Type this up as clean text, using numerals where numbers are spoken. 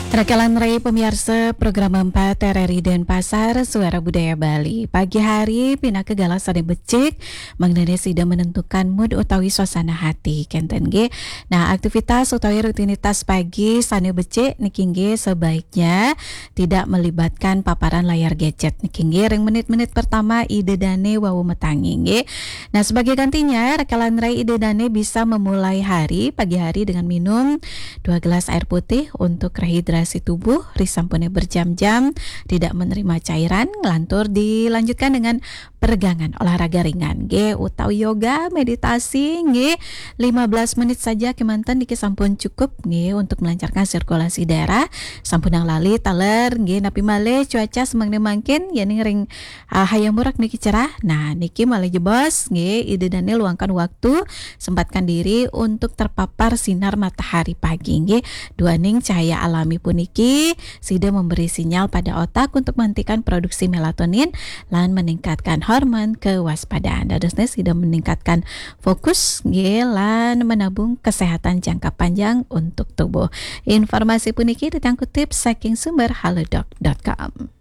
Rekalan Ray pemirsa program 4 RRI Denpasar Suara Budaya Bali. Pagi hari pina ke Galas Sade Becik mengenai sida menentukan mood utawi suasana hati kenten ge. Nah, aktivitas utawi rutinitas pagi Sade Becik niki ge sebaiknya tidak melibatkan paparan layar gadget niki ge ring menit-menit pertama ide dane wawu metangi ge. Nah, sebagai gantinya rekalan Ray ide dane bisa memulai pagi hari dengan minum 2 gelas air putih untuk rehidrasi tubuh, risampune berjam-jam, tidak menerima cairan, ngelantur dilanjutkan dengan peregangan olahraga ringan ge utawi yoga, meditasi ge 15 menit saja kemanten diki sampun cukup ge untuk melancarkan sirkulasi darah. Sampunang lali taler ge napi malih cuaca semangna mangkin yani ring hayam murak niki cerah. Nah, niki malih jebos ge ide dane luangkan waktu, sempatkan diri untuk terpapar sinar matahari pagi ge. Duaning cahaya alami puniki sida memberi sinyal pada otak untuk menghentikan produksi melatonin lan meningkatkan hormon kewaspadaan. Dadosnya sida meningkatkan fokus lan menabung kesehatan jangka panjang untuk tubuh. Informasi puniki ditangkutip saking sumber halodoc.com.